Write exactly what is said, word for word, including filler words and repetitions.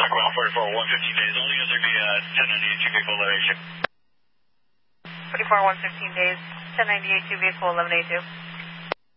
ground forty-four, one fifteen days. Only going to be uh, ten ninety-eight, two vehicle eleven eighty-two. forty-four, one fifteen days, ten ninety-eight, two vehicle eleven eighty-two.